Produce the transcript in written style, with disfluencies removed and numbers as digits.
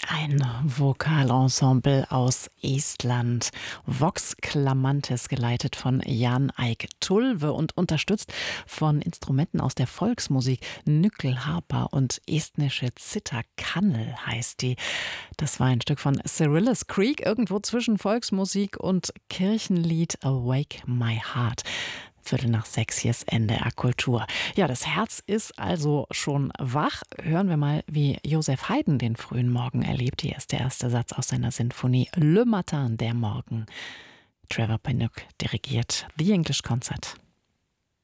Ein Vokalensemble aus Estland. Vox Clamantis, geleitet von Jan Eik Tulve und unterstützt von Instrumenten aus der Volksmusik. Nyckelharpa und estnische Zitherkannel heißt die. Das war ein Stück von Cyrillus Creek, irgendwo zwischen Volksmusik und Kirchenlied Awake My Heart. 5:45, hier ist NDR Kultur. Ja, das Herz ist also schon wach. Hören wir mal, wie Joseph Haydn den frühen Morgen erlebt. Hier ist der erste Satz aus seiner Sinfonie Le Matin, der Morgen. Trevor Pinnock dirigiert The English Concert.